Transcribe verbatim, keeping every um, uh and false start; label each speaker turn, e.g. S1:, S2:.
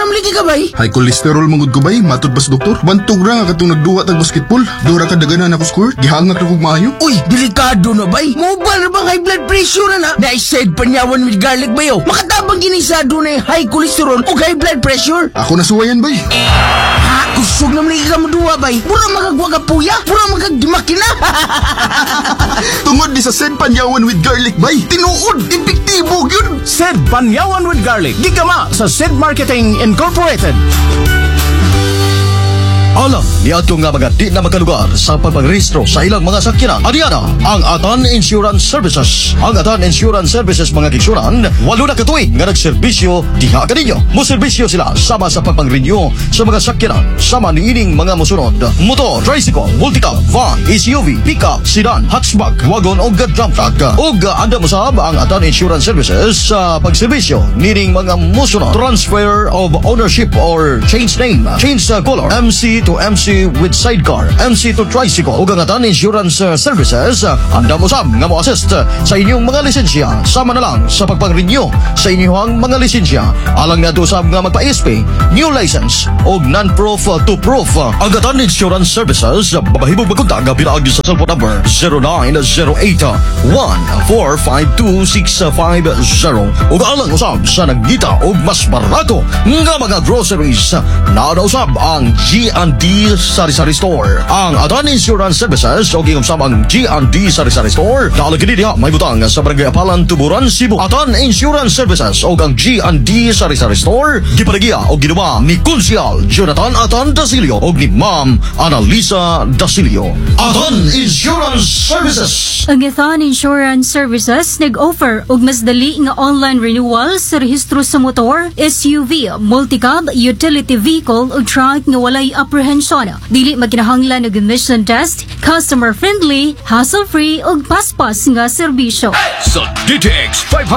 S1: na maliki ka bay?
S2: High cholesterol mangud ko bay, matod pas doktor. Bantog ra nga katong nagduwa tag basketball. Dura ka daganan ako score, gihangak ra kog maayo.
S1: Uy, delikado na bay. Mobile na bang high blood pressure na na? Na-said panyawan with garlic bayo. Makatabang ginisado na yung high cholesterol o high blood pressure.
S2: Ako nasuwayan bay.
S1: Ha? Kusog na maliki ka maduwa bay. Pura magagwa ka puya. Pura magagdimakina.
S2: Tungod di sa Sed Panyawan with garlic bay. Tinuod, epektibo yun.
S3: Sed Panyawan with Garlic. Gigama sa Sed Marketing Incorporated. Alam, niadto nga mga di na makalugar sa pagpagrehistro sa ilang mga sakyanan. Adiana, ang Atan Insurance Services. Ang Atan Insurance Services mga kiksuran, walo na katuig nga nagserbisyo diha kaninyo. Moserbisyo sila sama sa pagpang-renew sa mga sakyanan, sama ni ining mga musunod: motor, tricycle, multicab, van, S U V, pickup, sedan, hatchback, wagon o dump truck. O anda mo sab ang Atan Insurance Services sa pagserbisyo nining mga musunod: transfer of ownership or change name, change uh, color, M C to M C with sidecar, M C to tricycle. Ug ang Atan Insurance uh, Services uh, anda mo sab nga mo assist uh, sa inyong mga lisensya sama na lang sa pagpang-renew sa inyong mga lisensya. Alang nga to sab nga magpa-S P, new license o non-proof uh, to proof. Uh, ang Atan Insurance Services uh, babahibog magkontak nga pinaagi sa cellphone number zero nine zero eight one four five two six five zero. Ug alang usab sa nagdita og mas barato nga mga groceries uh, na usab ang G and D Sari-Sari Store. Ang Atan Insurance Services o gingumsam ang G and D Sari-Sari Store nalagid diha may butang sa Barangay Apalan, Tuburan, Cebu. Atan Insurance Services o ang G and D Sari-Sari Store gipadagya o ginuba ni Konsyal Jonathan Atan Dasilio o ni Ma'am Annalisa Dasilio. Atan Insurance Services.
S4: Ang Atan Insurance Services nag-offer og mas dali nga online renewal sa rehistro sa motor, S U V, multicab, utility vehicle ug truck nga walay apprehension. Dili maginahanglan og emission test, customer friendly, hassle-free ug paspas nga serbisyo.
S5: Sa D T X five